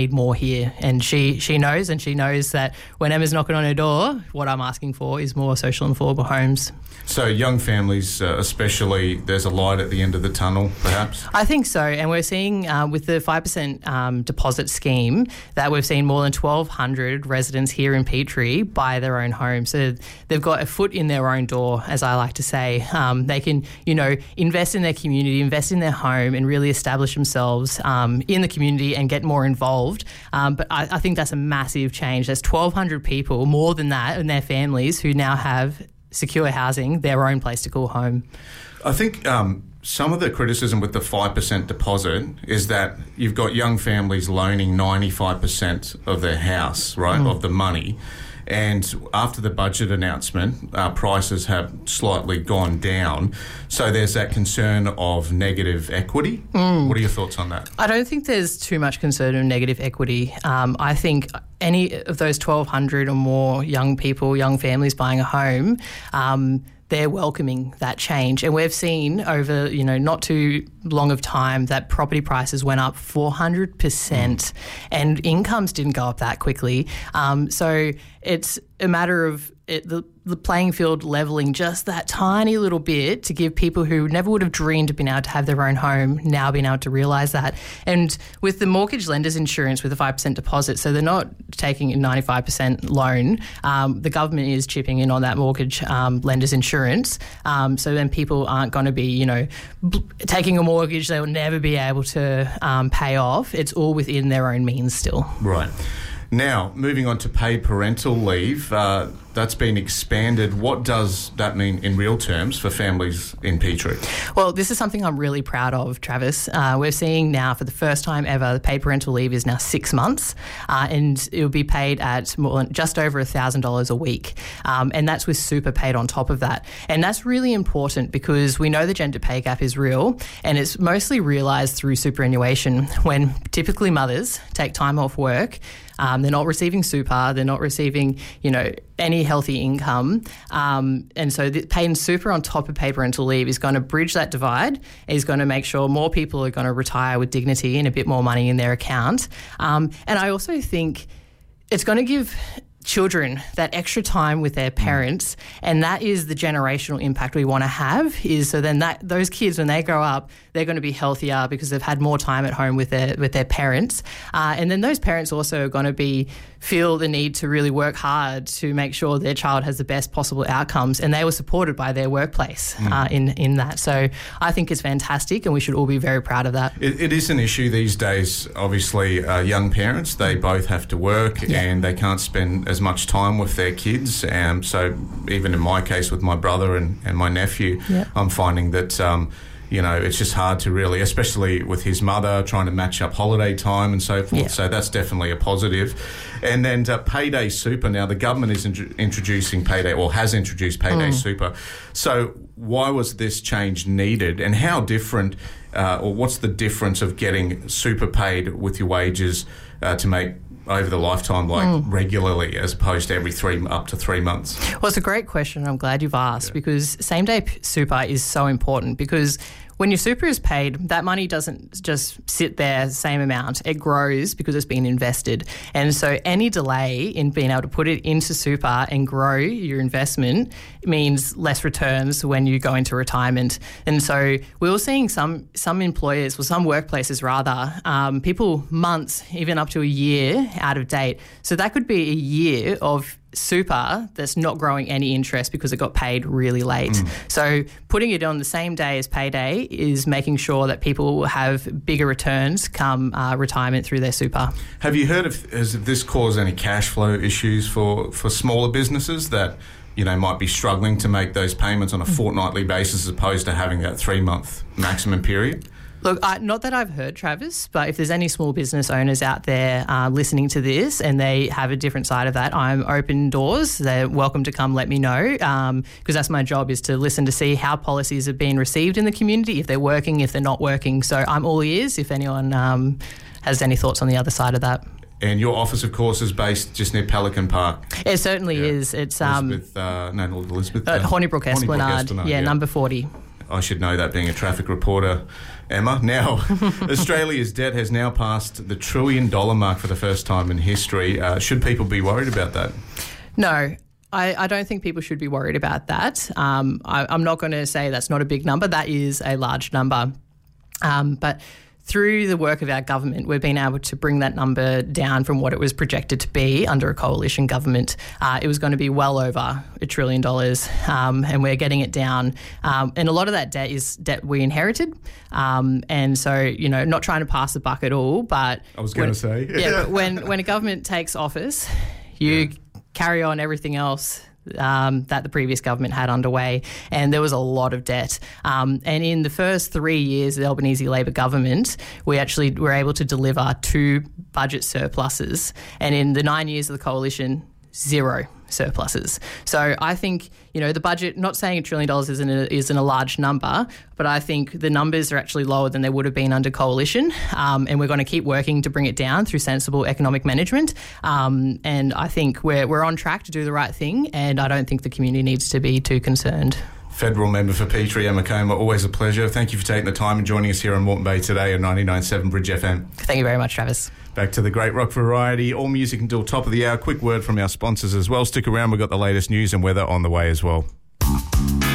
need more here, and she knows that when Emma's knocking on her door, what I'm asking for is more social and affordable homes. So young families especially, there's a light at the end of the tunnel, perhaps? I think so, and we're seeing with the 5% deposit scheme that we've seen more than 1,200 residents here in Petrie buy their own home. So they've got a foot in their own door, as I like to say. They can, invest in their community, invest in their home and really establish themselves in the community and get more involved. But I think that's a massive change. There's 1,200 people, more than that, and their families who now have secure housing, their own place to call home. I think some of the criticism with the 5% deposit is that you've got young families loaning 95% of their house, right, of the money. And after the budget announcement, prices have slightly gone down. So there's that concern of negative equity. What are your thoughts on that? I don't think there's too much concern of negative equity. I think any of those 1,200 or more young people, young families buying a home, they're welcoming that change. And we've seen over, not too long of time that property prices went up 400% and incomes didn't go up that quickly. So it's a matter of the playing field levelling just that tiny little bit to give people who never would have dreamed of being able to have their own home now being able to realise that. And with the mortgage lenders insurance with a 5% deposit, so they're not taking a 95% loan, the government is chipping in on that mortgage lenders insurance. So then people aren't going to be, taking a mortgage they will never be able to pay off. It's all within their own means still. Right. Now, moving on to paid parental leave, that's been expanded. What does that mean in real terms for families in Petrie? Well, this is something I'm really proud of, Travis. We're seeing now for the first time ever, the paid parental leave is now 6 months and it will be paid at just over $1,000 a week. And that's with super paid on top of that. And that's really important because we know the gender pay gap is real and it's mostly realised through superannuation when typically mothers take time off work. They're not receiving super, they're not receiving, any healthy income. And so paying super on top of paid parental leave is going to bridge that divide, is going to make sure more people are going to retire with dignity and a bit more money in their account. And I also think it's going to give children that extra time with their parents, and that is the generational impact we want to have, is so then that those kids when they grow up they're going to be healthier because they've had more time at home with their parents, and then those parents also are going to feel the need to really work hard to make sure their child has the best possible outcomes, and they were supported by their workplace in that. So I think it's fantastic and we should all be very proud of that. It is an issue these days. Obviously young parents, they both have to work and they can't spend as much time with their kids. So even in my case with my brother and my nephew, I'm finding that it's just hard to really, especially with his mother, trying to match up holiday time and so forth. So that's definitely a positive. And then Payday Super. Now the government is introducing Payday, or has introduced Payday Super. So why was this change needed, and how different, or what's the difference of getting super paid with your wages to make over the lifetime, regularly, as opposed to up to 3 months? Well, it's a great question. I'm glad you've asked because same-day super is so important because when your super is paid, that money doesn't just sit there the same amount. It grows because it's been invested. And so any delay in being able to put it into super and grow your investment means less returns when you go into retirement. And so we were seeing some employers, or some workplaces rather, people months, even up to a year out of date. So that could be a year of super that's not growing any interest because it got paid really late. So putting it on the same day as payday is making sure that people will have bigger returns come retirement through their super. Have you heard has this caused any cash flow issues for smaller businesses that might be struggling to make those payments on a fortnightly basis as opposed to having that 3-month maximum period? Look, not that I've heard, Travis, but if there's any small business owners out there listening to this and they have a different side of that, I'm open doors. They're welcome to come let me know because that's my job, is to listen to see how policies have been received in the community, if they're working, if they're not working. So I'm all ears if anyone has any thoughts on the other side of that. And your office, of course, is based just near Pelican Park. It certainly is. It's Elizabeth. Hornibrook Esplanade. Yeah, number 40. I should know that being a traffic reporter, Emma. Now, Australia's debt has now passed the $1 trillion mark for the first time in history. Should people be worried about that? No. I don't think people should be worried about that. I'm not going to say that's not a big number. That is a large number. But through the work of our government, we've been able to bring that number down from what it was projected to be under a coalition government. It was going to be well over $1 trillion, and we're getting it down. And a lot of that debt is debt we inherited. And so, not trying to pass the buck at all, but... I was going to say. Yeah, but when a government takes office, you carry on everything else that the previous government had underway, and there was a lot of debt. And in the first 3 years of the Albanese Labor government, we actually were able to deliver 2 budget surpluses, and in the 9 years of the coalition, 0 surpluses. So I think, the budget, not saying $1 trillion isn't a large number, but I think the numbers are actually lower than they would have been under coalition, and we're going to keep working to bring it down through sensible economic management. And I think we're on track to do the right thing, and I don't think the community needs to be too concerned. Federal Member for Petrie, Emma Comer, always a pleasure. Thank you for taking the time and joining us here on Moreton Bay today on 99.7 Bridge FM. Thank you very much, Travis. Back to the great rock variety, all music until top of the hour. Quick word from our sponsors as well. Stick around, we've got the latest news and weather on the way as well.